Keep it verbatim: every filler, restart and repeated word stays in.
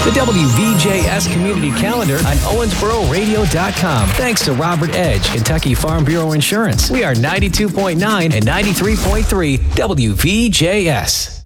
The W V J S Community Calendar on Owensboro Radio dot com. Thanks to Robert Edge, Kentucky Farm Bureau Insurance. We are ninety-two point nine and ninety-three point three W V J S.